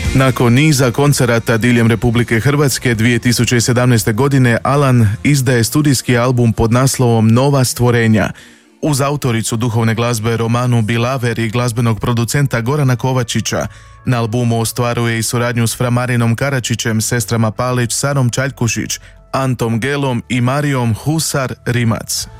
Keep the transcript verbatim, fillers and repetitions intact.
Nakon niza koncerata diljem Republike Hrvatske dvije tisuće sedamnaeste. godine Alan izdaje studijski album pod naslovom Nova stvorenja. Uz autoricu duhovne glazbe Romanu Bilaver i glazbenog producenta Gorana Kovačića, na albumu ostvaruje i suradnju s Framarinom Karačićem, sestrama Palić, Sarom Čaljkušić, Antom Gelom i Marijom Husar Rimac.